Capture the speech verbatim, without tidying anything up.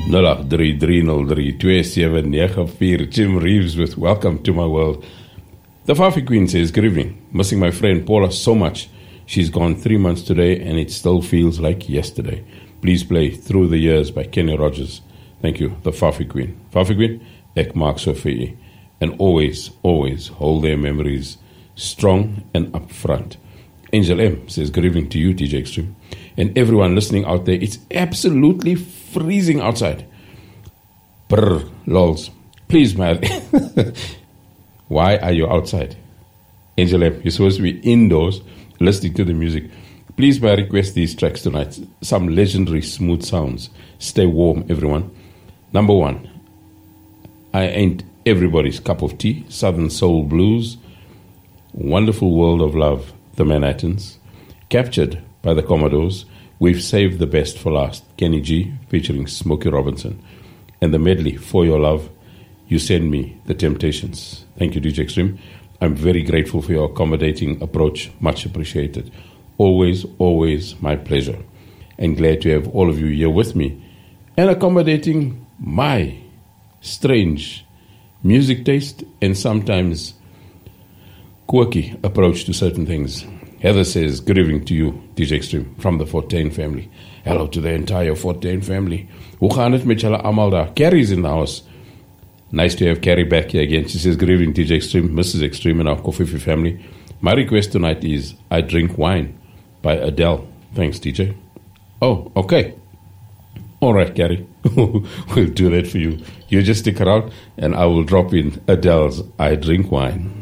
nul agt drie drie nul drie twee sewe nege vier. Jim Reeves with Welcome to My World. The Fafi Queen says, good evening. Missing my friend Paula so much. She's gone three months today and it still feels like yesterday. Please play Through the Years by Kenny Rogers. Thank you, the Fafi Queen. Fafi Queen, ek maak so vir u. And always, always hold their memories strong and upfront. Angel M says, good evening to you, D J Extreme. And everyone listening out there, it's absolutely freezing outside. Brr, lols. Please, man. Why are you outside? Angel M, you're supposed to be indoors listening to the music. Please, may I request these tracks tonight. Some legendary smooth sounds. Stay warm, everyone. Number one, I Ain't Everybody's Cup of Tea, Southern Soul Blues. Wonderful World of Love, The Manhattans. Captured by the Commodores, We've Saved the Best for Last, Kenny G, featuring Smokey Robinson. And the medley, For Your Love, You Send Me, The Temptations. Thank you, D J Extreme. I'm very grateful for your accommodating approach. Much appreciated. Always, always my pleasure. And glad to have all of you here with me and accommodating my strange music taste and sometimes quirky approach to certain things. Heather says, good evening to you, D J Extreme, from the Fortain family. Hello to the entire Fortain family. Hoe gaan het met julle almal daar? Carrie's in the house. Nice to have Carrie back here again. She says, good evening, D J Extreme, Missus Extreme, and our Coffee family. My request tonight is I Drink Wine by Adele. Thanks, D J. Oh, okay. All right, Carrie. We'll do that for you. You just stick around, and I will drop in Adele's I Drink Wine.